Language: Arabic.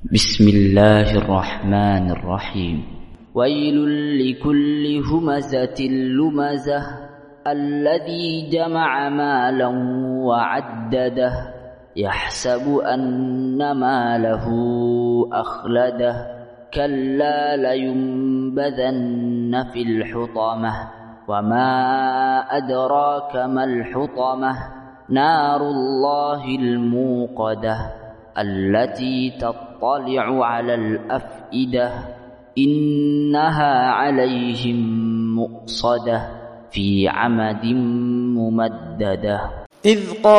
بسم الله الرحمن الرحيم. ويل لكل همزة لمزة الذي جمع مالا وعدده يحسب أن ماله أخلده كلا لينبذن في الحطمة وما أدراك ما الحطمة نار الله الموقدة التي تطلع على الأفئدة إنها عليهم مؤصدة في عمد ممددة.